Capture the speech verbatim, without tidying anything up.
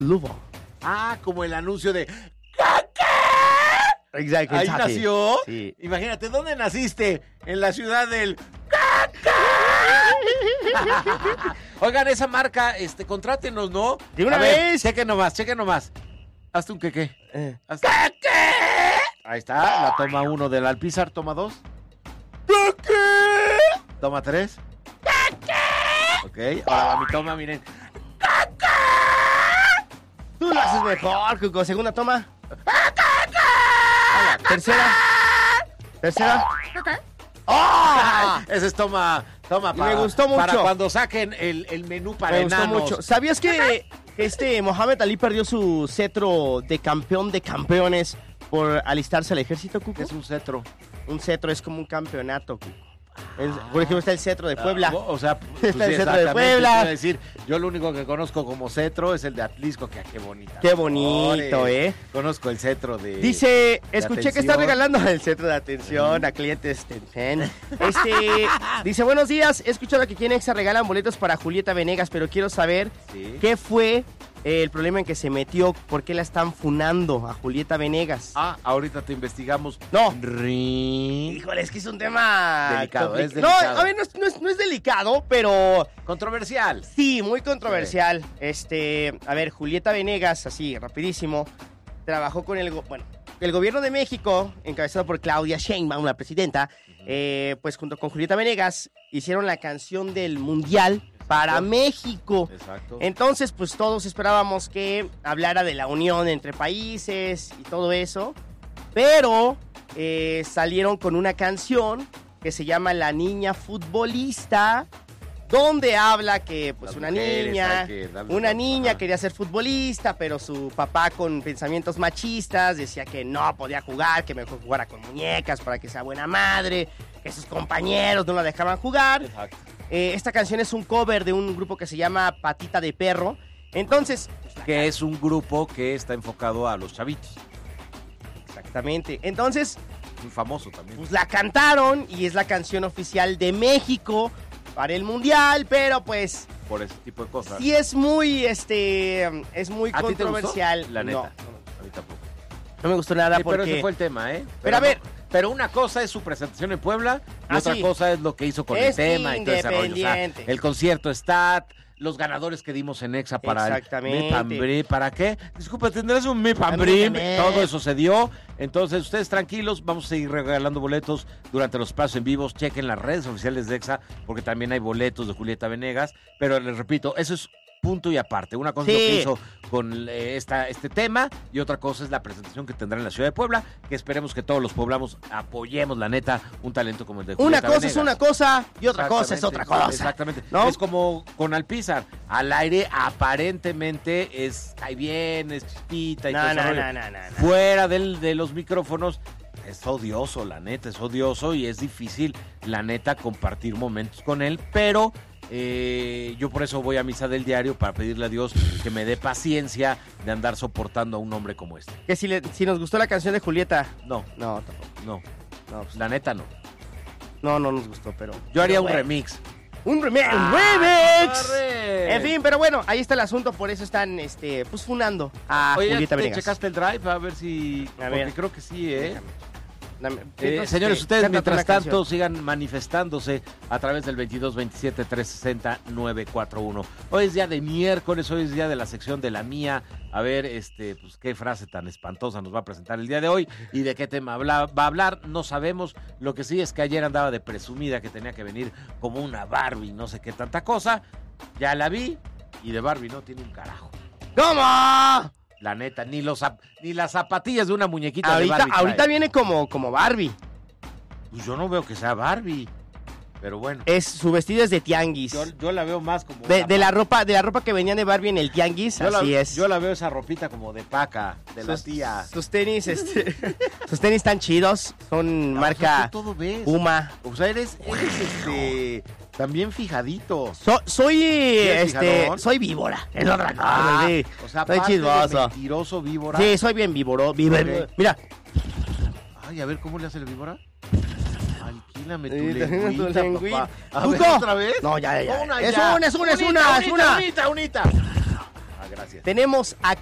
Luvo. Ah, como el anuncio de... Exacto. Ahí nació. Sí. Imagínate, ¿dónde naciste? En la ciudad del... Oigan, esa marca, este, contrátenos, ¿no? De una A ver, vez. cheque nomás, cheque nomás. Hazte un queque. Eh. Hazte... Ahí está, la toma uno del Alpizar, toma dos. Toma tres. Ok, ahora va mi toma, miren. Tú lo haces mejor, Cuco. Segunda toma. Hola, tercera. Tercera. ¡Oh! Ese es toma, toma para, Me gustó mucho. para cuando saquen el, el menú para Me gustó enanos. mucho. ¿Sabías que este Mohamed Ali perdió su cetro de campeón de campeones por alistarse al ejército, Cuco? Es un cetro. Un cetro es como un campeonato, Cuco. Es- por ejemplo, está el cetro de Puebla. Ah, o sea, pues, Está el sí, cetro de exactamente, Puebla. te iba a decir, yo lo único que conozco como cetro es el de Atlisco, que qué bonita. Qué bonito, ¿eh? Conozco el cetro de... Dice, escuché que está atención. regalando el centro de atención a clientes Tenfen. Este, dice, buenos días, he escuchado que aquí en Exa regalan boletos para Julieta Venegas, pero quiero saber Sí. qué fue eh, el problema en que se metió, por qué la están funando a Julieta Venegas. Ah, ahorita te investigamos. No. Rin. Híjole, es que es un tema... Delicado, compli- es delicado. No, a ver, no es, no es- no es delicado, pero... Controversial. Sí, muy controversial. Este, a ver, Julieta Venegas, así, rapidísimo, trabajó con el, go- bueno, el gobierno de México, encabezado por Claudia Sheinbaum, la presidenta, eh, pues junto con Julieta Venegas, hicieron la canción del Mundial para México. Exacto. Entonces, pues todos esperábamos que hablara de la unión entre países y todo eso, pero eh, salieron con una canción que se llama La Niña Futbolista, donde habla que pues Las una mujeres niña, hay que darles una la- niña ajá. quería ser futbolista, pero su papá con pensamientos machistas decía que no podía jugar, que mejor jugara con muñecas para que sea buena madre, que sus compañeros no la dejaban jugar. Exacto. Eh, esta canción es un cover de un grupo que se llama Patita de Perro. Entonces, Que es un grupo que está enfocado a los chavitos. exactamente. Entonces, Muy famoso también. pues la cantaron y es la canción oficial de México para el Mundial, pero pues Por ese tipo de cosas. sí es muy, este, es muy ¿A ti te gustó? controversial. La neta. No, A mí tampoco. no me gustó nada Sí, porque... pero ese fue el tema, ¿eh? Pero a ver- no- pero una cosa es su presentación en Puebla y Ah, otra sí. cosa es lo que hizo con el Es tema y todo ese rollo. O sea, independiente. el concierto Stat, los ganadores que dimos en Exa para Exactamente. el Mepambrí, ¿para qué? Disculpa, ¿tendrás un A Mepambrí? mí también. Todo eso se dio. Entonces, ustedes tranquilos, vamos a seguir regalando boletos durante los pasos en vivos. Chequen las redes oficiales de Exa, porque también hay boletos de Julieta Venegas. Pero les repito, eso es punto y aparte. Una cosa es lo Sí. que hizo con eh, esta, este tema y otra cosa es la presentación que tendrá en la ciudad de Puebla, que esperemos que todos los poblanos apoyemos, la neta, un talento como el de Una Julieta cosa Venegas. es una cosa y otra cosa es Exactamente, otra cosa. Exactamente. ¿No? Es como con Alpizar. Al aire aparentemente es ahí bien, es chispita y No, todo ese no, rollo. no, no, no, no. Fuera del, de los micrófonos es odioso, la neta, es odioso y es difícil, la neta, compartir momentos con él, pero eh, yo por eso voy a misa del diario para pedirle a Dios que me dé paciencia de andar soportando a un hombre como este. Que si, le- si nos gustó la canción de Julieta. No, No, tampoco. no, No, pues, la neta no. no, no nos gustó, pero... Yo haría pero un bueno. remix. Un remix. ¡Un ¡Ah, remix! corre! En fin, pero bueno, ahí está el asunto, por eso están, este, pues, funando a Oye, Julieta ¿te Venegas. checaste el drive? A ver si... A porque ver. creo que sí, ¿eh? Dame- Eh, entonces, señores, este, ustedes cántate mientras una tanto canción. sigan manifestándose a través del veintidós veintisiete trescientos sesenta nueve cuarenta y uno. Hoy es día de miércoles, hoy es día de la sección de la mía. A ver, este, pues qué frase tan espantosa nos va a presentar el día de hoy y de qué tema habla- va a hablar, no sabemos. Lo que sí es que ayer andaba de presumida que tenía que venir como una Barbie, no sé qué tanta cosa. Ya la vi y de Barbie no tiene un carajo. ¿Cómo? La neta, ni los zap- ni las zapatillas de una muñequita Ahorita, de Barbie trae. ahorita viene como, como Barbie. Pues yo no veo que sea Barbie, pero bueno. Es, su vestido es de tianguis. Yo, yo la veo más como... De, una de la paca. ropa, de la ropa que venían de Barbie en el tianguis, Yo la, así es. Yo la veo esa ropita como de paca, de la sus, tía. sus tenis, este, sus tenis están chidos, son No, marca o sea, tú todo ves. Puma. O sea, eres, eres este... También fijadito. So- soy, ¿Eres este, fijadón? soy víbora. Es otra cosa, Ah, sí. o sea, Soy aparte de chismoso. mentiroso víbora. Sí, soy bien víboro. víboro. Ok. Mira. Ay, a ver, ¿cómo le hace el víbora? Alquílame tu Sí, tu lengüita, lengüita. papá. A ver, ¡Cuco! ¿otra vez? No, ya, ya. Una es ya. una, es una, es Unita, una, es unita, una. Unita, unita. gracias. Tenemos a